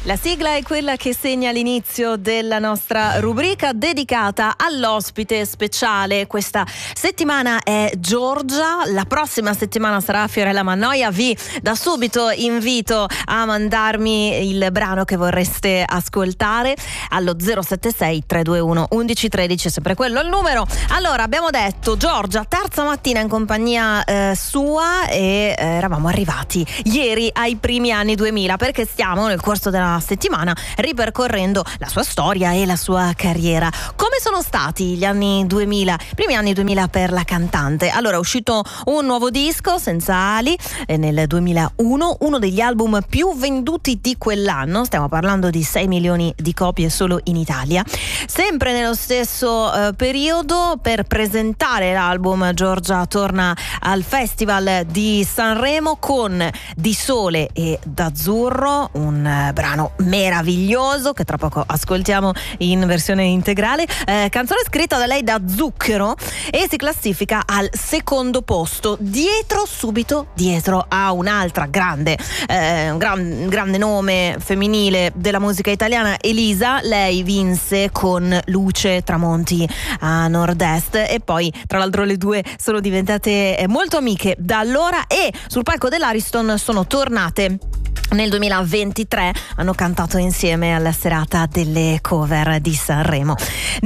La sigla è quella che segna l'inizio della nostra rubrica dedicata all'ospite speciale. Questa settimana è Giorgia, la prossima settimana sarà Fiorella Mannoia. Vi da subito invito a mandarmi il brano che vorreste ascoltare allo 076 321 1113, sempre quello il numero. Allora, abbiamo detto Giorgia, terza mattina in compagnia sua, e eravamo arrivati ieri ai primi anni 2000, perché stiamo nel corso della settimana ripercorrendo la sua storia e la sua carriera. Come sono stati gli anni 2000, primi anni 2000 per la cantante? Allora, è uscito un nuovo disco, Senza ali, nel 2001, uno degli album più venduti di quell'anno, stiamo parlando di 6 milioni di copie solo in Italia. Sempre nello stesso periodo, per presentare l'album, Giorgia torna al Festival di Sanremo con Di Sole e D'Azzurro, un brano meraviglioso che tra poco ascoltiamo in versione integrale, canzone scritta da lei, da Zucchero, e si classifica al secondo posto, subito dietro a un'altra grande nome femminile della musica italiana, Elisa. Lei vinse con Luce, tramonti a nord-est, e poi tra l'altro le due sono diventate molto amiche da allora, e sul palco dell'Ariston sono tornate nel 2023, hanno cantato insieme alla serata delle cover di Sanremo.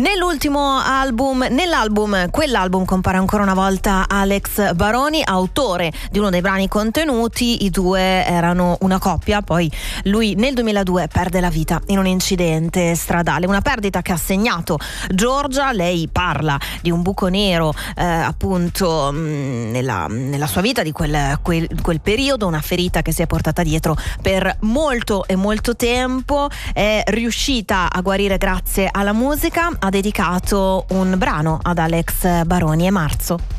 Quell'album compare ancora una volta Alex Baroni, autore di uno dei brani contenuti. I due erano una coppia, poi lui nel 2002 perde la vita in un incidente stradale, una perdita che ha segnato Giorgia. Lei parla di un buco nero appunto nella sua vita, di quel periodo, una ferita che si è portata dietro per molto e molto tempo. È riuscita a guarire grazie alla musica. Ha dedicato un brano ad Alex Baroni, e Marzo.